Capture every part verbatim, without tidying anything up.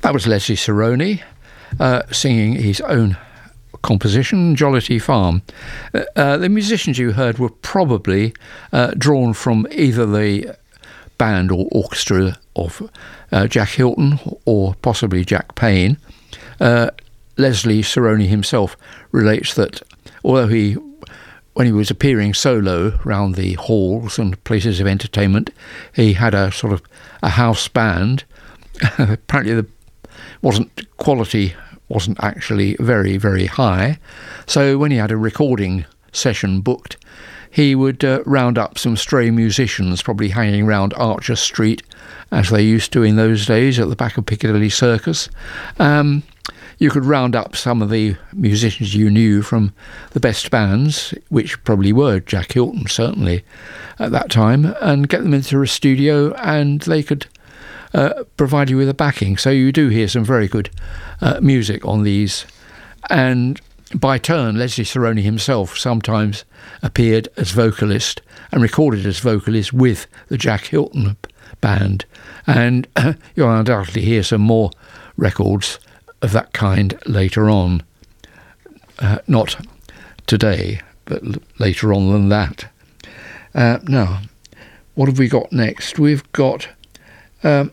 That was Leslie Sarony uh, singing his own composition, Jollity Farm. Uh, uh, the musicians you heard were probably uh, drawn from either the band or orchestra of uh, Jack Hilton or possibly Jack Payne. Uh, Leslie Sarony himself relates that although he, when he was appearing solo around the halls and places of entertainment, he had a sort of a house band. Apparently the wasn't quality wasn't actually very, very high. So when he had a recording session booked, he would uh, round up some stray musicians, probably hanging around Archer Street, as they used to in those days, at the back of Piccadilly Circus. Um, you could round up some of the musicians you knew from the best bands, which probably were Jack Hilton, certainly, at that time, and get them into a studio, and they could uh, provide you with a backing. So you do hear some very good uh, music on these. And by turn, Leslie Sarony himself sometimes appeared as vocalist and recorded as vocalist with the Jack Hilton band. And uh, you'll undoubtedly hear some more records of that kind later on. Uh, not today, but l- later on than that. Uh, now, what have we got next? We've got um,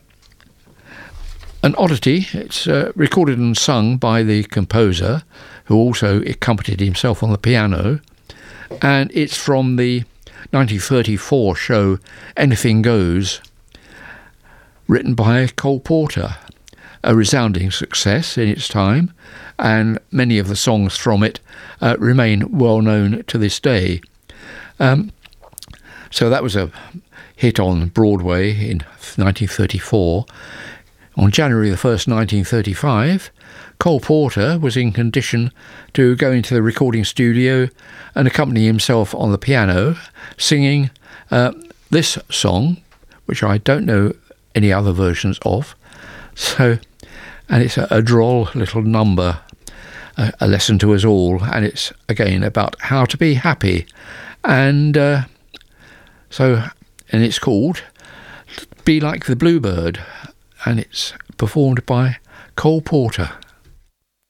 an oddity. It's uh, recorded and sung by the composer, who also accompanied himself on the piano, and it's from the nineteen thirty-four show Anything Goes, written by Cole Porter. A resounding success in its time, and many of the songs from it uh, remain well known to this day. Um, so that was a hit on Broadway in nineteen thirty-four. On January the first, nineteen thirty-five, Cole Porter was in condition to go into the recording studio and accompany himself on the piano, singing uh, this song, which I don't know any other versions of. So, and it's a, a droll little number, a, a lesson to us all, and it's again about how to be happy, and uh, so, and it's called "Be Like the Bluebird," and it's performed by Cole Porter.